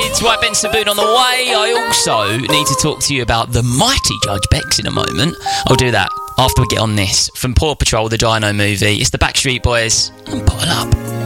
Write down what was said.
It's right, Ben Saboon on the way. I also need to talk to you about the mighty Judge Bex in a moment. I'll do that after we get on this. From Paw Patrol, the Dino movie, it's the Backstreet Boys, and Bottle Up.